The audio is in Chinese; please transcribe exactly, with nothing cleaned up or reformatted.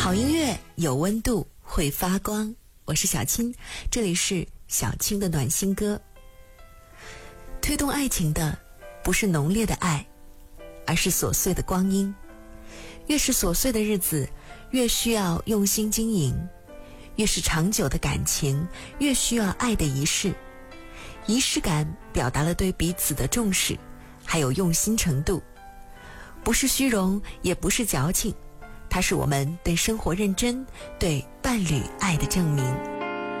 好音乐有温度，会发光。我是小青，这里是小青的暖心歌。推动爱情的不是浓烈的爱，而是琐碎的光阴。越是琐碎的日子，越需要用心经营；越是长久的感情，越需要爱的仪式。仪式感表达了对彼此的重视，还有用心程度，不是虚荣，也不是矫情，它是我们对生活认真，对伴侣爱的证明。